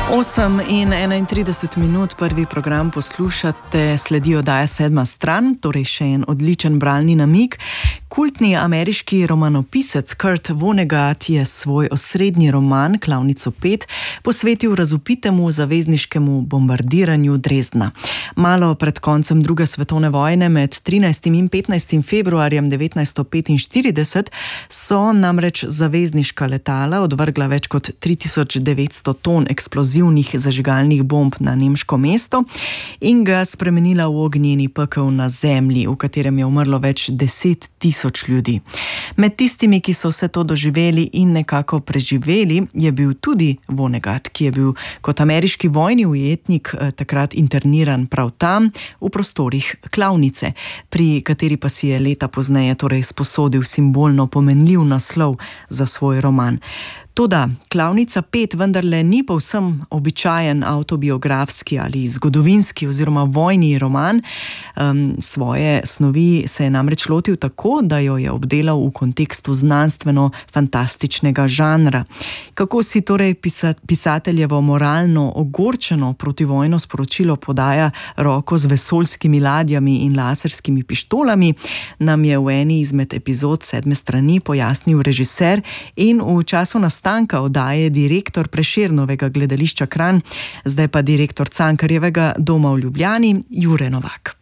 8:31, prvi program poslušate, sledi oddaja Sedma stran, torej še en odličen bralni namig. Kultni ameriški romanopisec Kurt Vonnegut je svoj osrednji roman Klavnico 5 posvetil razvpitemu zavezniškemu bombardiranju Dresdna. Malo pred koncem druge svetovne vojne, med 13. in 15. februarjem 1945, so namreč zavezniška letala odvrgla več kot 3900 ton eksplozivnih zažigalnih bomb na nemško mesto in ga spremenila v ognjeni pekel na zemlji, v katerem je umrlo več 10 000 ljudi. Med tistimi, ki so vse to doživeli in nekako preživeli, je bil tudi Vonnegut, ki je bil kot ameriški vojni ujetnik takrat interniran prav tam, v prostorih Klavnice, pri kateri pa si je leta pozneje torej sposodil simbolno pomenljiv naslov za svoj roman. Toda Klavnica 5 vendarle ni povsem običajen avtobiografski ali zgodovinski oziroma vojni roman. Svoje snovi se je namreč lotil tako, da jo je obdelal v kontekstu znanstveno-fantastičnega žanra. Kako si torej pisateljevo moralno ogorčeno protivojno sporočilo podaja roko z vesoljskimi ladjami in laserskimi pištolami, nam je v eni izmed epizod Sedme strani pojasnil režiser in v času nastanka oddaje direktor Prešernovega gledališča Kranj, zdaj pa direktor Cankarjevega doma v Ljubljani, Jure Novak.